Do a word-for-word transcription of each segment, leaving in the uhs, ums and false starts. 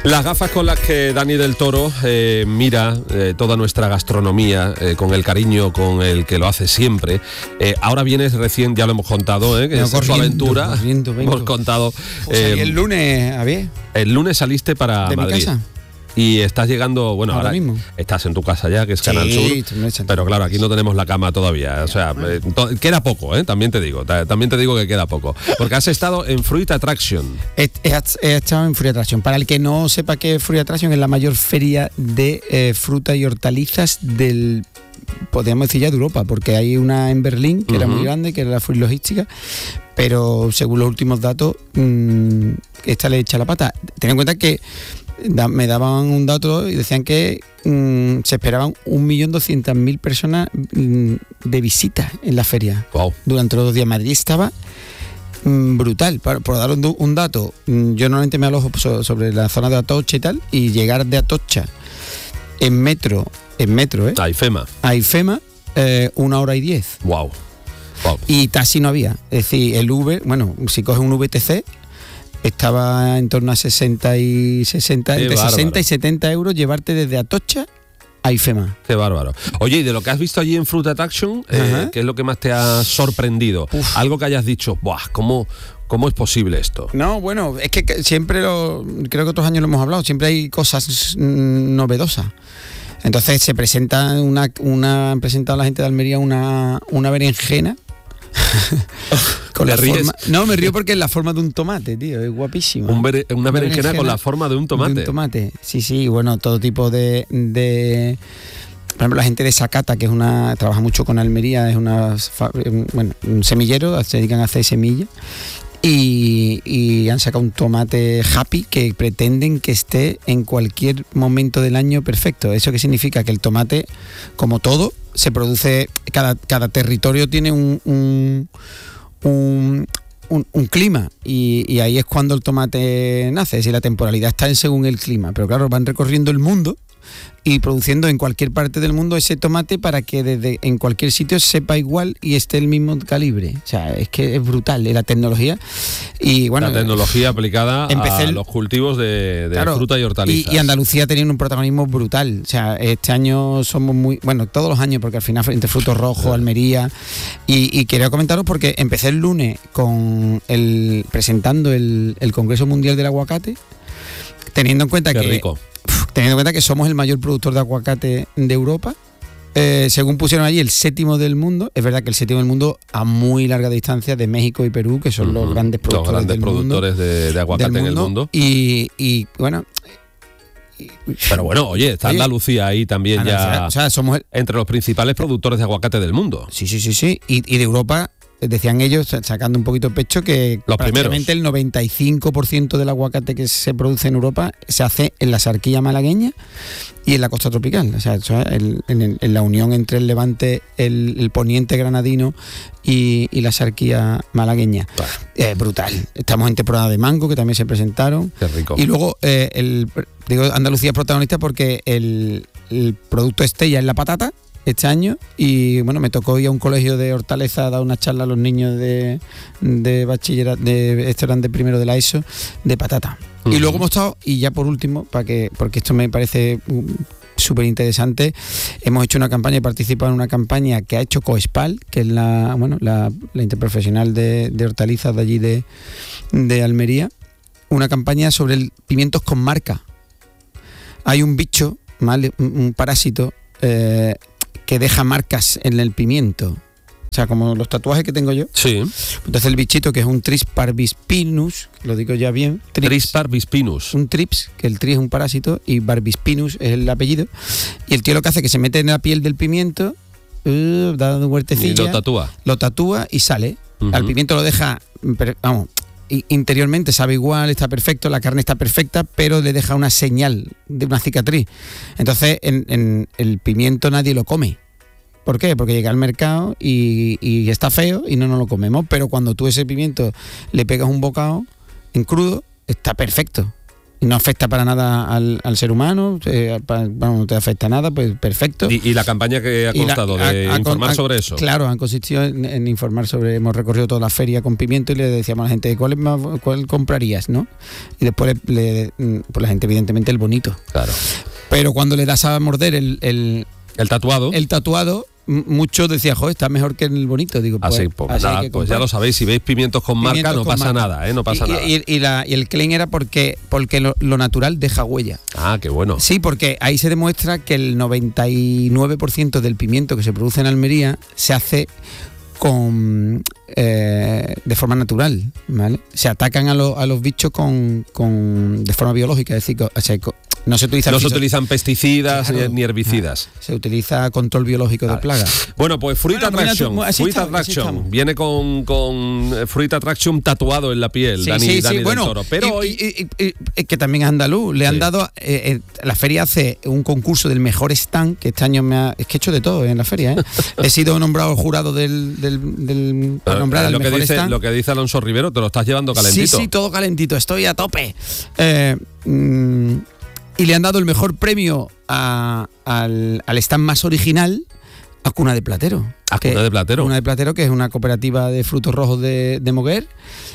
Las gafas con las que Dani del Toro eh, mira eh, toda nuestra gastronomía, eh, con el cariño con el que lo hace siempre. Eh, ahora vienes recién, ya lo hemos contado, eh, que no, es corriendo, tu aventura. Corriendo, hemos contado. Pues eh, el lunes, a ver. El lunes saliste para de Madrid. Mi casa. Y estás llegando, bueno, ahora, ahora mismo. Estás en tu casa ya, que es sí, Canal Sur. Pero claro, aquí no tenemos la cama todavía. O sea, eh, to- queda poco, ¿eh? También te digo. Ta- también te digo que queda poco. Porque has estado en Fruit Attraction. He, he, he estado en Fruit Attraction. Para el que no sepa qué es Fruit Attraction, es la mayor feria de eh, fruta y hortalizas del, podríamos decir ya, de Europa, porque hay una en Berlín, que uh-huh. era muy grande, que era la Fruit Logística, pero según los últimos datos, mmm, esta le echa la pata. Ten en cuenta que Da, me daban un dato y decían que mmm, se esperaban un millón doscientas mil personas mmm, de visita en la feria. Wow. Durante los dos días. Madrid estaba mmm, brutal. Por, por dar un, un dato, mmm, yo normalmente me alojo sobre la zona de Atocha y tal, y llegar de Atocha en metro, en metro, ¿eh? A IFEMA. A IFEMA, eh, una hora y diez. Wow. Wow. Y taxi no había. Es decir, el Uber, bueno, si coges un V T C, estaba en torno a sesenta y sesenta, entre sesenta y setenta euros llevarte desde Atocha a IFEMA. Qué bárbaro. Oye, y de lo que has visto allí en Fruit Attraction, eh, ¿qué es lo que más te ha sorprendido? Uf. Algo que hayas dicho, ¡buah! ¿Cómo, ¿Cómo es posible esto? No, bueno, es que siempre, lo, creo que otros años lo hemos hablado, siempre hay cosas mm, novedosas. Entonces se presenta una, una han presentado la gente de Almería una, una berenjena. Con la forma, no, me río porque es la forma de un tomate, tío, es guapísimo. Un bere, una, una berenjena, berenjena con la forma de un tomate. De un tomate, sí, sí, bueno, todo tipo de, de... Por ejemplo, la gente de Zacata, que es una trabaja mucho con Almería, es una bueno, un semillero, se dedican a hacer semillas. Y, y han sacado un tomate happy que pretenden que esté en cualquier momento del año perfecto. ¿Eso qué significa? Que el tomate, como todo, se produce, cada, cada territorio tiene un, un, un, un, un clima y, y ahí es cuando el tomate nace. Es decir, la temporalidad está en según el clima. Pero claro, van recorriendo el mundo y produciendo en cualquier parte del mundo ese tomate para que desde en cualquier sitio sepa igual y esté el mismo calibre. O sea, es que es brutal la tecnología. Y bueno, la tecnología aplicada a el, los cultivos de, de claro, fruta y hortalizas. Y, y Andalucía teniendo un protagonismo brutal. O sea, este año somos muy, bueno, todos los años, porque al final entre frutos rojos, Almería. Y, y quería comentaros porque empecé el lunes con el presentando el, el Congreso Mundial del Aguacate, teniendo en cuenta Qué que rico. Teniendo en cuenta que somos el mayor productor de aguacate de Europa, eh, según pusieron allí el séptimo del mundo, es verdad que el séptimo del mundo a muy larga distancia de México y Perú, que son uh-huh. los grandes productores, los grandes del productores mundo, de, de aguacate mundo, en el mundo. Y, y bueno... Y, pero bueno, oye, está oye, Andalucía ahí también Andalucía, ya, o sea, somos el, entre los principales productores de aguacate del mundo. Sí, sí, sí, sí, y, y de Europa... Decían ellos, sacando un poquito pecho, que los prácticamente primeros. el noventa y cinco por ciento del aguacate que se produce en Europa se hace en la Sarquilla malagueña y en la costa tropical. O sea, el, en, en la unión entre el Levante, el, el poniente granadino y, y la Sarquilla malagueña. Claro. Eh, brutal. Estamos en temporada de mango, que también se presentaron. Qué rico. Y luego, eh, el, digo, Andalucía es protagonista porque el, el producto estrella es la patata este año, y bueno, me tocó ir a un colegio de hortaleza a dar una charla a los niños de, de bachillerato, de, estos eran de primero de la ESO, de patata. Uh-huh. Y luego hemos estado, y ya por último, para que porque esto me parece súper interesante, hemos hecho una campaña, he participado en una campaña que ha hecho Coespal, que es la, bueno, la, la interprofesional de, de hortalizas de allí de, de Almería, una campaña sobre el pimientos con marca. Hay un bicho, ¿vale? un, un parásito, eh, que deja marcas en el pimiento, o sea, como los tatuajes que tengo yo. Sí. Entonces el bichito, que es un Trips parvispinus, lo digo ya bien. Trips, Trips parvispinus. Un Trips, que el tri es un parásito y barbispinus es el apellido. Y el tío lo que hace es que se mete en la piel del pimiento, uh, da un huertecilla. Y lo tatúa. Lo tatúa y sale. Uh-huh. Al pimiento lo deja, vamos, interiormente sabe igual, está perfecto, la carne está perfecta, pero le deja una señal de una cicatriz. Entonces en, en el pimiento nadie lo come. ¿Por qué? Porque llega al mercado y, y está feo y no nos lo comemos, pero cuando tú ese pimiento le pegas un bocado en crudo, está perfecto. no afecta para nada al, al ser humano, eh, para, bueno, no te afecta nada, pues perfecto. ¿Y, y la campaña que ha constado la, de a, a, informar a, sobre eso? Claro, han consistido en, en informar sobre, hemos recorrido toda la feria con pimiento y le decíamos a la gente, ¿cuál, es más, cuál comprarías? ¿No? Y después le, le, pues la gente, evidentemente, el bonito. Claro. Pero cuando le das a morder el... El, el tatuado. El tatuado... Muchos decían, joder, está mejor que el bonito. Digo, pues, así, pues, así nada, pues ya lo sabéis, si veis pimientos con pimientos marca no con pasa marca. nada, ¿eh? No pasa y, nada. Y, y, la, y el claim era porque, porque lo, lo natural deja huella. Ah, qué bueno. Sí, porque ahí se demuestra que el noventa y nueve por ciento del pimiento que se produce en Almería se hace con eh, de forma natural, ¿vale? Se atacan a, lo, a los bichos con, con de forma biológica, es decir, o sea, no se utiliza no se utilizan pesticidas, claro, ni herbicidas. Ah, se utiliza control biológico vale. de plagas. Bueno, pues Fruit bueno, Attraction, mira, Fruit está, Attraction viene con, con Fruit Attraction tatuado en la piel, sí, Dani, sí, Dani sí, del bueno, Toro. Pero y, hoy y, y, y, que también es andaluz, le sí. han dado eh, eh, la feria hace un concurso del mejor stand, que este año me ha, es que he hecho de todo en la feria, ¿eh? He sido nombrado jurado del, del, del para nombrar lo al que mejor dice, stand. Lo que dice Alonso Rivero, te lo estás llevando calentito. Sí, sí, todo calentito, estoy a tope. Eh, mmm, y le han dado el mejor premio a, al, al stand más original a Cuna de Platero. A Cuna de Platero. Cuna de Platero, que es una cooperativa de frutos rojos de, de Moguer.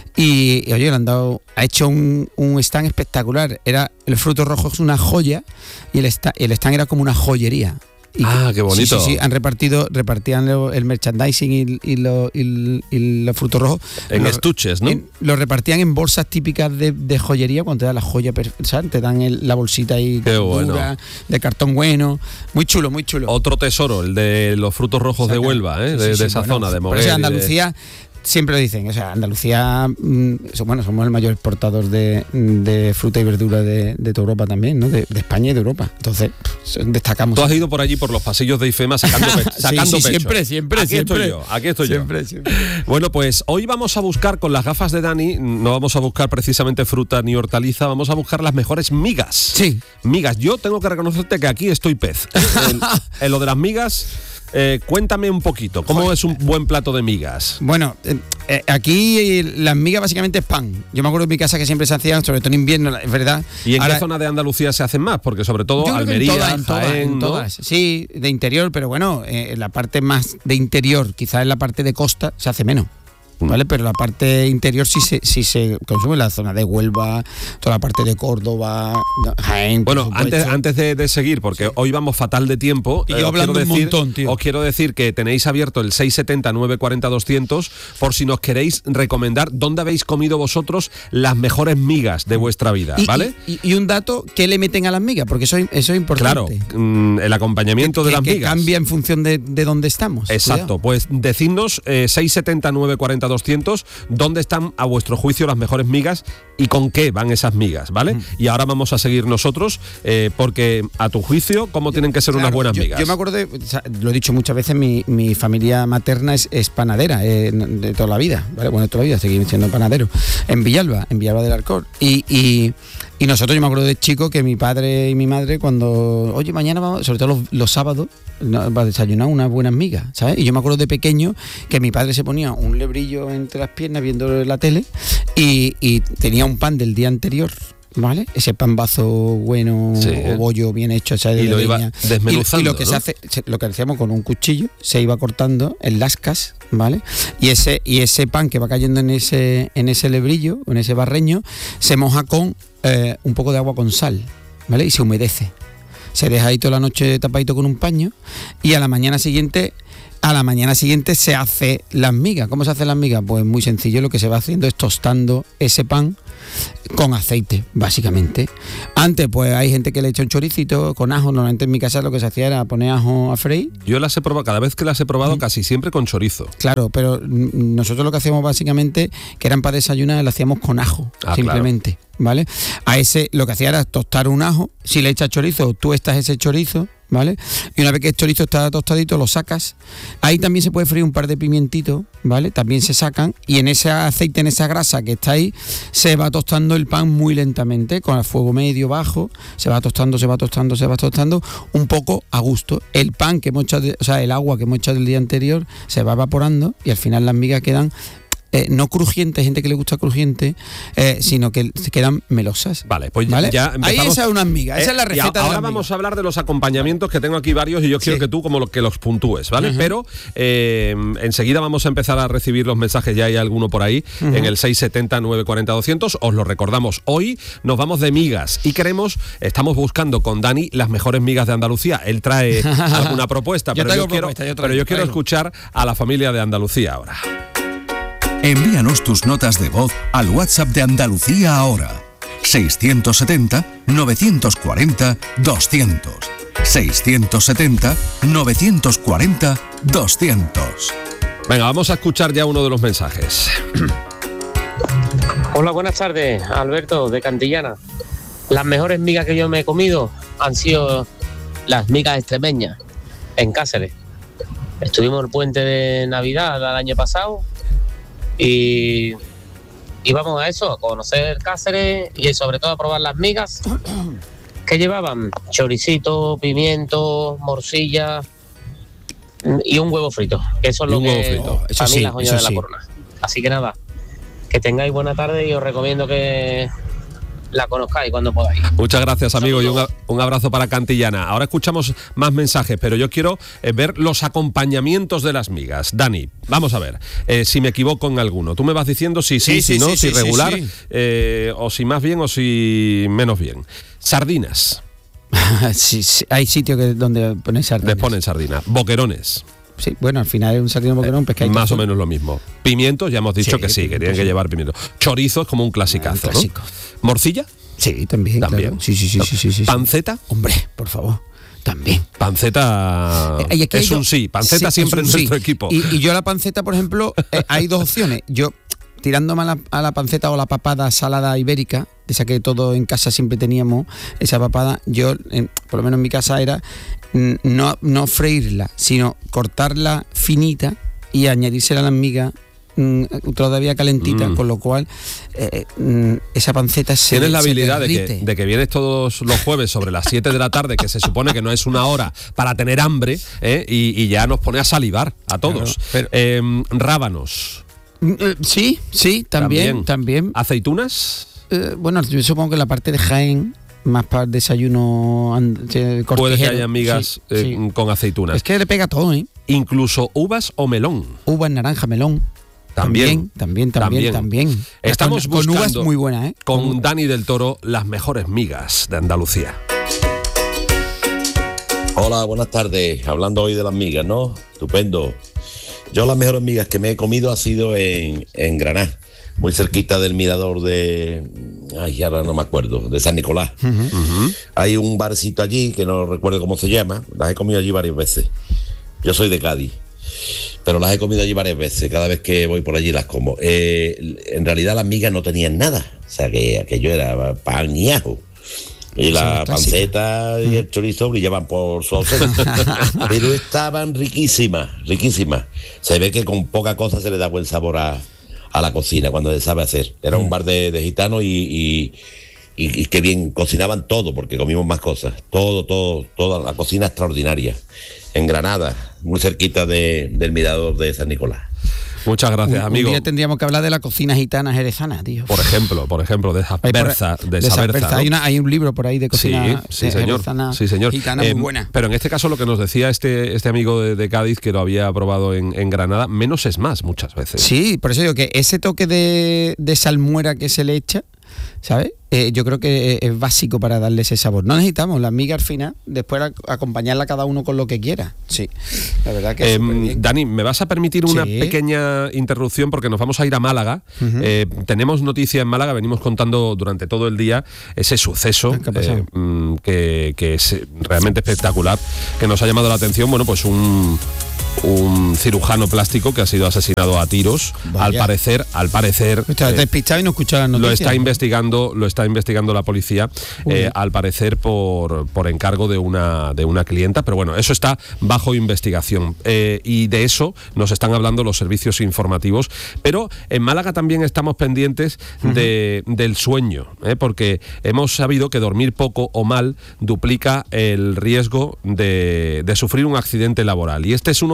Y, y oye, le han dado, ha hecho un, un stand espectacular. Era, el fruto rojo es una joya y el stand, el stand era como una joyería. Y ah, que, qué bonito. Sí, sí, sí, han repartido, repartían lo, el merchandising y, y, lo, y, y los frutos rojos. En los, estuches, ¿no? En, los repartían en bolsas típicas de, de joyería cuando te dan la joya, ¿sabes? Te dan el, la bolsita ahí qué bueno. dura, de cartón bueno. Muy chulo, muy chulo. Otro tesoro, el de los frutos rojos, o sea, de Huelva, ¿eh? De, sí, sí, de esa bueno, zona, de Moguer. Por eso Andalucía... De... Siempre lo dicen, o sea, Andalucía, mmm, bueno, somos el mayor exportador de, de fruta y verdura de, de toda Europa también, ¿no? De, de España y de Europa. Entonces, destacamos. Tú has ido por allí, por los pasillos de IFEMA, sacando, pe sacando sí, sí, pecho. Siempre, siempre, aquí siempre. Estoy yo, aquí estoy siempre, yo. Siempre. Bueno, pues hoy vamos a buscar con las gafas de Dani, no vamos a buscar precisamente fruta ni hortaliza, vamos a buscar las mejores migas. Sí. Migas. Yo tengo que reconocerte que aquí estoy pez. En, en lo de las migas... Eh, cuéntame un poquito, ¿cómo Joder. es un buen plato de migas? Bueno, eh, eh, aquí las migas básicamente es pan. Yo me acuerdo de mi casa que siempre se hacían, sobre todo en invierno, es verdad. ¿Y en Ahora, qué zona de Andalucía se hacen más? Porque sobre todo Almería, en todas, en todas, Jaén, en ¿no? todas. Sí, de interior, pero bueno, eh, la parte más de interior, quizás en la parte de costa, se hace menos. ¿Vale? Pero la parte interior sí se, sí se consume, la zona de Huelva, toda la parte de Córdoba, Jaén. Bueno, antes, antes de, de seguir, porque sí. hoy vamos fatal de tiempo, y yo eh, hablando un decir, montón, tío. Os quiero decir que tenéis abierto el seis setenta, nueve cuarenta, doscientos por si nos queréis recomendar dónde habéis comido vosotros las mejores migas de vuestra vida, y, ¿vale? Y, y, y un dato, ¿qué le meten a las migas? Porque eso, eso es importante. Claro, mmm, el acompañamiento que, de las que migas. cambia en función de, de dónde estamos. Exacto, cuidado. Pues decidnos eh, seis setenta, nueve cuarenta, doscientos dónde están a vuestro juicio las mejores migas y con qué van esas migas, ¿vale? Mm. Y ahora vamos a seguir nosotros, eh, porque a tu juicio, ¿cómo tienen que ser claro, unas buenas yo, migas? Yo me acuerdo, de, o sea, lo he dicho muchas veces, mi, mi familia materna es, es panadera eh, de toda la vida, ¿vale? Bueno, de toda la vida, seguimos siendo panaderos, en Villalba, en Villalba del Alcor. Y, y, y nosotros, yo me acuerdo de chico que mi padre y mi madre cuando, oye, mañana vamos, sobre todo los, los sábados, para desayunar unas buenas migas, ¿sabes? Y yo me acuerdo de pequeño que mi padre se ponía un lebrillo entre las piernas viendo la tele y, y tenía un pan del día anterior, ¿vale? Ese pan bazo bueno, sí, o bollo bien hecho, ¿sabes? De y lo leña. iba desmenuzando, y, y lo que ¿no? se hace, lo que hacíamos con un cuchillo, se iba cortando en lascas, ¿vale? Y ese, y ese pan que va cayendo en ese, en ese lebrillo, en ese barreño, se moja con eh, un poco de agua con sal, ¿vale? Y se humedece. Se deja ahí toda la noche tapadito con un paño y a la mañana siguiente a la mañana siguiente se hace las migas. ¿Cómo se hacen las migas? Pues muy sencillo, lo que se va haciendo es tostando ese pan con aceite, básicamente. Antes, pues hay gente que le echa un choricito con ajo. Normalmente en mi casa lo que se hacía era poner ajo a freír. Yo las he probado, cada vez que las he probado, mm. casi siempre con chorizo. Claro, pero nosotros lo que hacíamos básicamente, que eran para desayunar, lo hacíamos con ajo, ah, simplemente. Claro. ¿Vale? A ese lo que hacía era tostar un ajo. Si le echas chorizo, tú estás ese chorizo, ¿vale? Y una vez que el chorizo está tostadito, lo sacas. Ahí también se puede freír un par de pimientitos, ¿vale? También se sacan y en ese aceite, en esa grasa que está ahí, se va tostando el pan muy lentamente, con el fuego medio, bajo, se va tostando, se va tostando, se va tostando, un poco a gusto. El pan que hemos echado, o sea, el agua que hemos echado el día anterior se va evaporando y al final las migas quedan eh, no crujiente, gente que le gusta crujiente, eh, sino que se quedan melosas. Vale, pues ¿vale? ya empezamos. Ahí esa es una miga, esa eh, es la receta. Y a, ahora de la vamos a hablar de los acompañamientos, que tengo aquí varios y yo quiero sí. que tú como lo, que los puntúes, ¿vale? Uh-huh. Pero eh, enseguida vamos a empezar a recibir los mensajes, ya hay alguno por ahí, uh-huh. en el seis setenta, nueve cuarenta, doscientos. Os lo recordamos, hoy nos vamos de migas y queremos, estamos buscando con Dani las mejores migas de Andalucía. Él trae alguna propuesta, yo pero, yo quiero, propuesta, yo traigo, pero yo quiero traigo. escuchar a la familia de Andalucía ahora. Envíanos tus notas de voz al WhatsApp de Andalucía ahora. seiscientos setenta, novecientos cuarenta, doscientos. seiscientos setenta, novecientos cuarenta, doscientos. Venga, vamos a escuchar ya uno de los mensajes. Hola, buenas tardes, Alberto de Cantillana. Las mejores migas que yo me he comido han sido las migas extremeñas en Cáceres. Estuvimos en el puente de Navidad del año pasado y íbamos a eso, a conocer Cáceres y sobre todo a probar las migas que llevaban choricito, pimiento, morcilla y un huevo frito. Eso es Y lo un que huevo frito. Eso para mí sí, la joya eso de la sí. corona. Así que nada, que tengáis buena tarde y os recomiendo que la conozcáis cuando podáis. Muchas gracias, amigo, y un, un abrazo para Cantillana. Ahora escuchamos más mensajes, pero yo quiero eh, ver los acompañamientos de las migas. Dani, vamos a ver, eh, si me equivoco en alguno. Tú me vas diciendo si sí, Sí, si sí, no, sí, si sí, regular, sí, sí. Eh, o si más bien o si menos bien. Sardinas, sí, sí, hay sitios que donde ponen sardinas. les ponen sardinas. Boquerones, Sí, bueno, al final es un sardino boquerón, pescadito. más o azul. menos lo mismo. Pimientos, ya hemos dicho Sí, que sí, que tienen sí. que llevar pimiento. Chorizo es como un clasicazo, Un clásico. ¿no? Morcilla, Sí, también. también. Claro. Sí, sí, sí, sí, sí, sí. Panceta. Hombre, por favor, también. Panceta Eh, y aquí hay es dos- un sí. Panceta sí, siempre es en un nuestro sí. equipo. Y, y yo la panceta, por ejemplo, eh, hay dos opciones. Yo, tirándome a la, a la panceta o la papada salada ibérica, de esa que todo en casa siempre teníamos, esa papada, yo, eh, por lo menos en mi casa, era mm, no, no freírla, sino cortarla finita y añadírsela a las migas mm, todavía calentita, Mm. con lo cual eh, mm, esa panceta se Tienes la se habilidad de que, derrite. de que vienes todos los jueves sobre las siete de la tarde, que se supone que no es una hora para tener hambre, ¿eh? y, y ya nos pone a salivar a todos. Claro, pero- Eh, rábanos. Mm, eh, Sí, sí, también, también. ¿Aceitunas? Eh, bueno, yo supongo que la parte de Jaén, más para el desayuno and- eh, Puede que cortijero, haya migas sí, eh, sí. con aceitunas. Es que le pega todo, ¿eh? Incluso uvas o melón. Uvas, naranja, melón. También. También, también, también. también. Estamos con, con uvas buscando muy buenas, ¿eh? Con Dani del Toro, las mejores migas de Andalucía. Hola, buenas tardes. Hablando hoy de las migas, ¿no? Estupendo. Yo las mejores migas que me he comido ha sido en, en Granada, muy cerquita del mirador de... Ay, ahora no me acuerdo, de San Nicolás. Uh-huh. Uh-huh. Hay un barcito allí, que no recuerdo cómo se llama, las he comido allí varias veces. Yo soy de Cádiz, pero las he comido allí varias veces, cada vez que voy por allí las como. Eh, en realidad las migas no tenían nada, o sea que aquello era pan y ajo. Y la panceta y el chorizo brillaban por su ausencia. Pero estaban riquísimas, riquísimas. Se ve que con poca cosa se le da buen sabor a, a la cocina cuando se sabe hacer. Era un bar de, de gitanos y, y, y, y que bien cocinaban todo, porque comimos más cosas. Todo, todo, toda la cocina extraordinaria. En Granada, muy cerquita de, del mirador de San Nicolás. Muchas gracias, Un, amigo. un día tendríamos que hablar de la cocina gitana jerezana, tío. Por ejemplo, por ejemplo, de esa Hay por- berza, de de esa esa berza, berza. ¿no? Hay, una- hay un libro por ahí de cocina sí, sí, eh, señor. jerezana Sí, señor. gitana Eh, muy buena. Pero en este caso lo que nos decía este, este amigo de, de Cádiz, que lo había probado en, en Granada, menos es más muchas veces. Sí, por eso digo que ese toque de, de salmuera que se le echa, ¿sabes? Eh, yo creo que es básico para darle ese sabor. No necesitamos la miga al final, después ac- acompañarla cada uno con lo que quiera. Sí, la verdad que Eh, es superbién. Dani, ¿me vas a permitir una Sí. pequeña interrupción? Porque nos vamos a ir a Málaga. Ujú. Eh, tenemos noticia en Málaga, venimos contando durante todo el día ese suceso ¿Qué ha pasado? eh, mm, que, que es realmente espectacular, que nos ha llamado la atención. Bueno, pues un... un cirujano plástico que ha sido asesinado a tiros. Vaya. Al parecer, al parecer Estás eh, despistado y no escuchas las noticias. lo está investigando, lo está investigando la policía, eh, al parecer por, por encargo de una de una clienta, pero bueno, eso está bajo investigación. Eh, y de eso nos están hablando los servicios informativos. Pero en Málaga también estamos pendientes de, del sueño, ¿eh? Porque hemos sabido que dormir poco o mal duplica el riesgo de, de sufrir un accidente laboral. Y este es uno de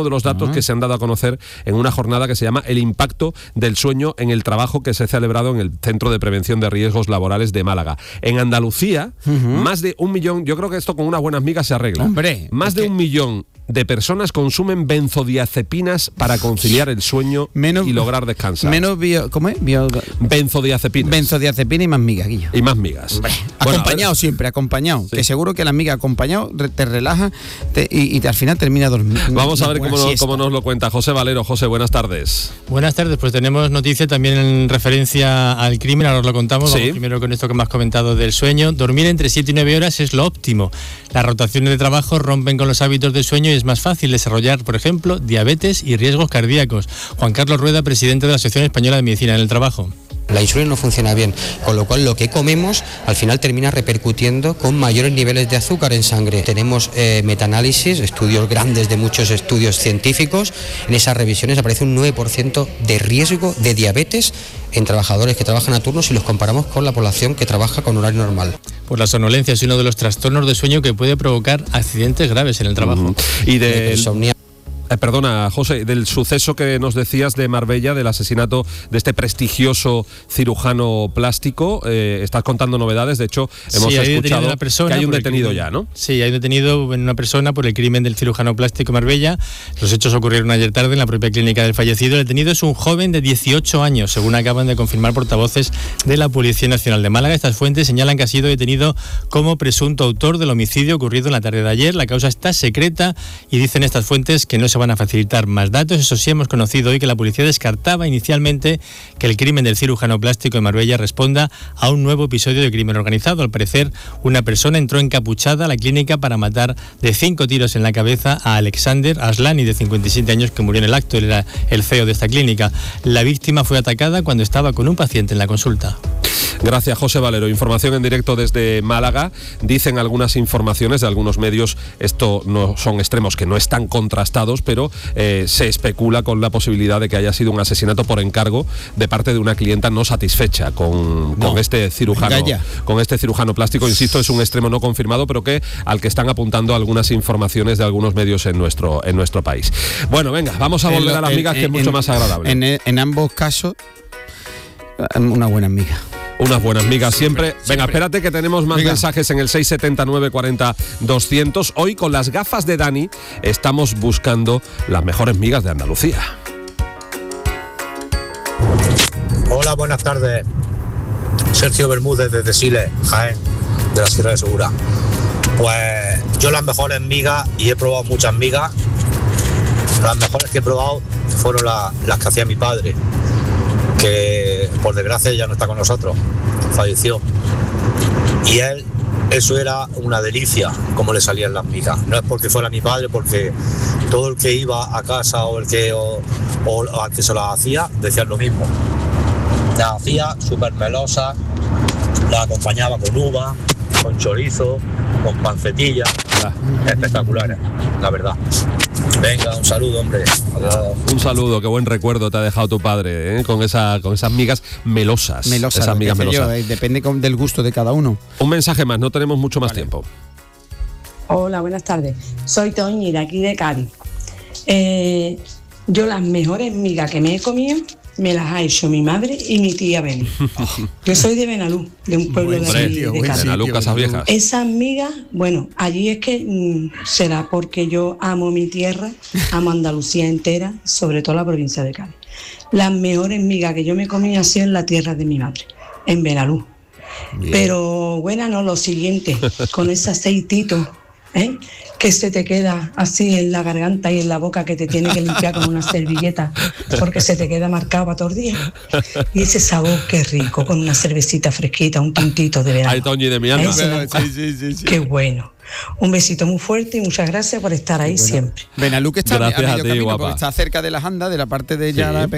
de los datos uh-huh. que se han dado a conocer en una jornada que se llama El impacto del sueño en el trabajo, que se ha celebrado en el Centro de Prevención de Riesgos Laborales de Málaga. En Andalucía, uh-huh. más de un millón, yo creo que esto con unas buenas migas se arregla. Hombre, más de que... un millón de personas consumen benzodiazepinas para conciliar el sueño menos, y lograr descansar. Menos bio, ¿cómo es? Bio, benzodiazepinas. Benzodiazepina y más migas, Guillo. Y más migas. Bueno, acompañado siempre, acompañado. Sí. Que seguro que la miga acompañado te relaja te, y, y te, al final termina dormido. Vamos a ver cómo, no, cómo nos lo cuenta José Valero. José, buenas tardes. Buenas tardes, pues tenemos noticia también en referencia al crimen, ahora os lo contamos. Sí. Vamos primero con esto que me has comentado del sueño. Dormir entre siete y nueve horas es lo óptimo. Las rotaciones de trabajo rompen con los hábitos del sueño y es más fácil desarrollar, por ejemplo, diabetes y riesgos cardíacos. Juan Carlos Rueda, presidente de la Asociación Española de Medicina en el Trabajo. La insulina no funciona bien, con lo cual lo que comemos al final termina repercutiendo con mayores niveles de azúcar en sangre. Tenemos eh, metaanálisis, estudios grandes de muchos estudios científicos. En esas revisiones aparece un nueve por ciento de riesgo de diabetes en trabajadores que trabajan a turnos si los comparamos con la población que trabaja con horario normal. Pues la somnolencia es uno de los trastornos de sueño que puede provocar accidentes graves en el trabajo. Uh-huh. Y de insomnio. Eh, perdona, José, del suceso que nos decías de Marbella, del asesinato de este prestigioso cirujano plástico, eh, estás contando novedades. De hecho, hemos sí, escuchado que hay un detenido ya, ¿no? Sí, hay un detenido en una persona por el crimen del cirujano plástico Marbella. Los hechos ocurrieron ayer tarde en la propia clínica del fallecido. El detenido es un joven de dieciocho años, según acaban de confirmar portavoces de la Policía Nacional de Málaga. Estas fuentes señalan que ha sido detenido como presunto autor del homicidio ocurrido en la tarde de ayer. La causa está secreta y dicen estas fuentes que no se van a facilitar más datos. Eso sí, hemos conocido hoy que la policía descartaba inicialmente que el crimen del cirujano plástico de Marbella responda a un nuevo episodio de crimen organizado. Al parecer, una persona entró encapuchada a la clínica para matar de cinco tiros en la cabeza a Alexander Aslani, de cincuenta y siete años, que murió en el acto. Él era el C E O de esta clínica. La víctima fue atacada cuando estaba con un paciente en la consulta. Gracias, José Valero. Información en directo desde Málaga. Dicen algunas informaciones de algunos medios, esto no son extremos que no están contrastados, pero eh, se especula con la posibilidad de que haya sido un asesinato por encargo de parte de una clienta no satisfecha con, no, con este cirujano con este cirujano plástico. Insisto, es un extremo no confirmado, pero que al que están apuntando algunas informaciones de algunos medios en nuestro en nuestro país. Bueno, venga, vamos a volver en, a las migas, en, que es mucho en, más agradable. En, en ambos casos, una buena miga. Unas buenas migas siempre. siempre. Venga, espérate que tenemos más Venga. mensajes en el seis setenta y nueve cuarenta doscientos. Hoy con las gafas de Dani estamos buscando las mejores migas de Andalucía. Hola, buenas tardes. Sergio Bermúdez desde Siles, Jaén, de la Sierra de Segura. Pues yo las mejores migas, y he probado muchas migas, las mejores que he probado fueron la, las que hacía mi padre, que por desgracia ya no está con nosotros, falleció. Y él, eso era una delicia, como le salían las migas. No es porque fuera mi padre, porque todo el que iba a casa o el que o, o al que se las hacía decían lo mismo. Las hacía súper melosas, las acompañaba con uva, con chorizo, con pancetilla, espectaculares, la verdad. Venga, un saludo, hombre. Adiós. Un saludo, qué buen recuerdo te ha dejado tu padre, ¿eh? con esa con esas migas melosas. Melosas, esas migas melosas. Yo, eh, depende del gusto de cada uno. Un mensaje más, no tenemos mucho más vale. tiempo. Hola, buenas tardes. Soy Toñi, de aquí de Cádiz. Eh, yo las mejores migas que me he comido me las ha hecho mi madre y mi tía Beni. Yo soy de Benalú, de un pueblo de, aquí, de Cádiz. Benalú, Casas Viejas. Esas migas, bueno, allí es que mmm, será porque yo amo mi tierra, amo Andalucía entera, sobre todo la provincia de Cádiz. Las mejores migas que yo me comí han sido en la tierra de mi madre, en Benalú. Bien. Pero bueno, no, lo siguiente, con ese aceitito, ¿eh? que se te queda así en la garganta y en la boca, que te tiene que limpiar con una servilleta porque se te queda marcado para todos los días. Y ese sabor, qué rico, con una cervecita fresquita, un tintito de verano. Ay, Toñi, de mi alma. Sí, sí, sí, sí. Qué bueno. Un besito muy fuerte y muchas gracias por estar ahí bueno. siempre. Benalú, que está gracias a medio a ti, camino, guapa. porque está cerca de las Andas, de la parte de ya sí. la